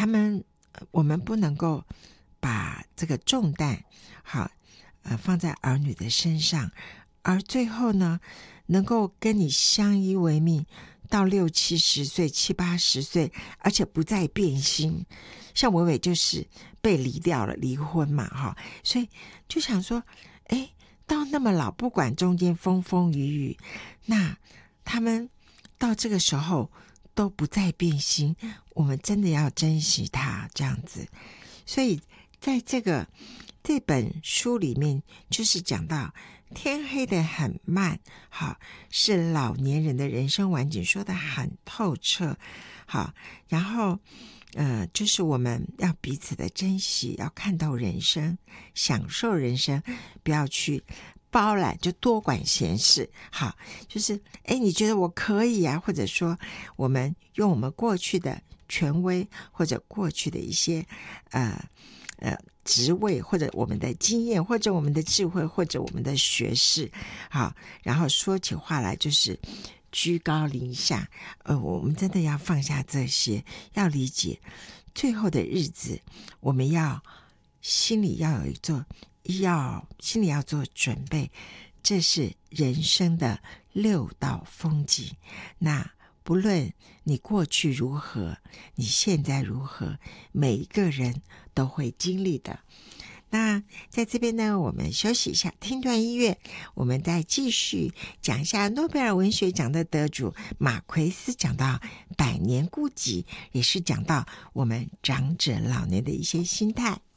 我们不能够把这个重担放在儿女的身上，而最后呢能够跟你相依为命到60、70岁、70、80岁，而且不再变心。像伟伟就是被离掉了，离婚嘛所以就想说到那么老，不管中间风风雨雨，那他们到这个时候都不再变心，我们真的要珍惜他这样子。所以在这本书里面就是讲到天黑得很慢，是老年人的人生晚景，说得很透彻。然后就是我们要彼此的珍惜，要看到人生，享受人生，不要去包揽，就多管闲事。就是你觉得我可以啊，或者说我们用我们过去的权威，或者过去的一些职位，或者我们的经验，或者我们的智慧，或者我们的学识，然后说起话来就是居高临下。我们真的要放下这些，要理解最后的日子，我们心里要做准备，这是人生的6道风景。那不论你过去如何，你现在如何，每一个人都会经历的。那在这边呢，我们休息一下，听段音乐，我们再继续讲一下诺贝尔文学奖的得主马奎斯讲到百年孤寂，也是讲到我们长者老年的一些心态。